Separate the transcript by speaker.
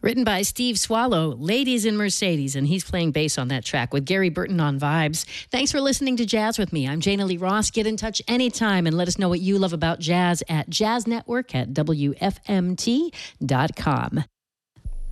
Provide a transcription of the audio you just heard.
Speaker 1: Written by Steve Swallow, Ladies in Mercedes, and he's playing bass on that track with Gary Burton on vibes. Thanks for listening to Jazz with me. I'm Jana Lee Ross. Get in touch anytime and let us know what you love about jazz at jazznetwork@wfmt.com.